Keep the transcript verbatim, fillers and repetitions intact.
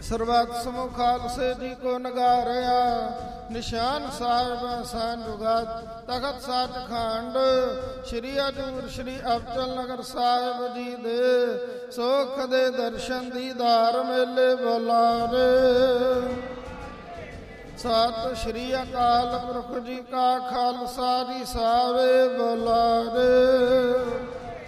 ਸਰਬੱਤ ਸਮੂਹ ਖਾਲਸੇ ਜੀ ਕੋ ਨਗਾਰਿਆ। ਨਿਸ਼ਾਨ ਸਾਹਿਬ ਸੈਨ ਜੁਗਤ ਤਖਤ ਸੱਚਖੰਡ ਸ਼੍ਰੀ ਹਜ਼ੂਰ ਸ਼੍ਰੀ ਅਬਚਲ ਨਗਰ ਸਾਹਿਬ ਜੀ ਦੇ ਸੁਖ ਦੇ ਦਰਸ਼ਨ ਦੀਦਾਰ ਮੇਲੇ ਬੁਲਾਰੇ। ਸਤਿ ਸ਼੍ਰੀ ਅਕਾਲ ਪੁਰਖ ਜੀ ਕਾ ਖਾਲਸਾ ਜੀ ਸਾਵੇ ਬੁਲਾਰੇ।